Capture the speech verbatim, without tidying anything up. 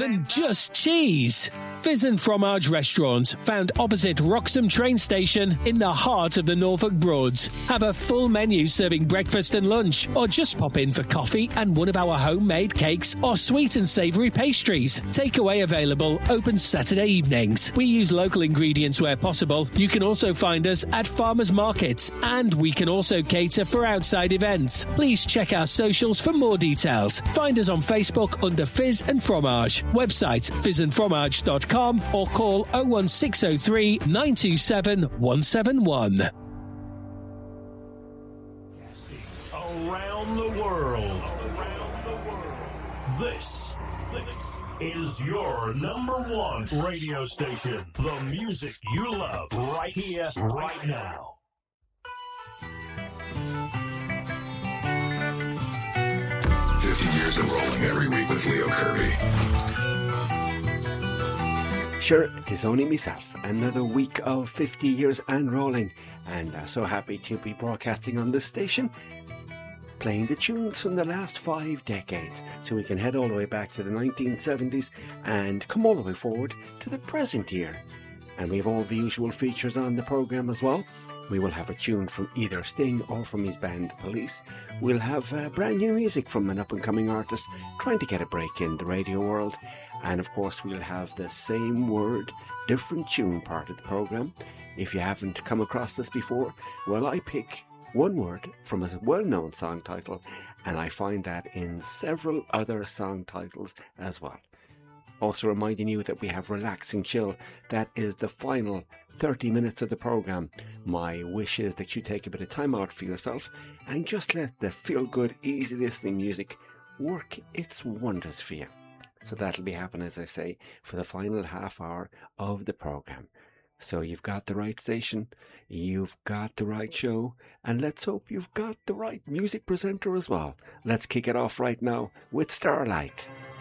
than just cheese. Fizz and Fromage Restaurant, found opposite Wroxham train station in the heart of the Norfolk Broads. Have a full menu serving breakfast and lunch, or just pop in for coffee and one of our homemade cakes or sweet and savoury pastries. Takeaway available, open Saturday evenings. We use local ingredients where possible. You can also find us at farmers markets, and we can also cater for outside events. Please check our socials for more details. Find us on Facebook under Fizz and Fromage. Website fizz and fromage dot com or call oh one six oh three, nine two seven, one seven one. Around the world. This is your number one radio station. The music you love right here, right now. fifty years of rolling every week with Leo Kirby. Sure, it is only myself. Another week of fifty years and rolling. And uh, so happy to be broadcasting on this station, playing the tunes from the last five decades. So we can head all the way back to the nineteen seventies and come all the way forward to the present year. And we have all the usual features on the programme as well. We will have a tune from either Sting or from his band The Police. We'll have uh, brand new music from an up-and-coming artist trying to get a break in the radio world. And of course we'll have the same word, different tune part of the programme. If you haven't come across this before, well, I pick one word from a well-known song title, and I find that in several other song titles as well. Also reminding you that we have Relaxing Chill. That is the final thirty minutes of the programme. My wish is that you take a bit of time out for yourself and just let the feel-good, easy listening music work its wonders for you. So that'll be happening, as I say, for the final half hour of the programme. So you've got the right station, you've got the right show, and let's hope you've got the right music presenter as well. Let's kick it off right now with Starlight.